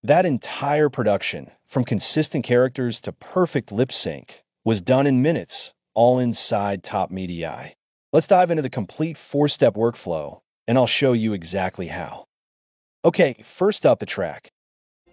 That entire production, from consistent characters to perfect lip sync, was done in minutes, all inside Top Media. Let's dive into the complete four-step workflow, and I'll show you exactly how. Okay, first up the track.